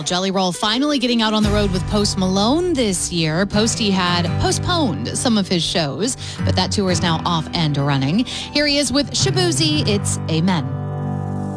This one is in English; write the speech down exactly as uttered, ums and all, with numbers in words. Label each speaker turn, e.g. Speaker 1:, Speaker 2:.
Speaker 1: Jelly Roll finally getting out on the road with Post Malone this year. Posty had postponed some of his shows, but that tour is now off and running. Here he is with Shaboozey. It's Amen.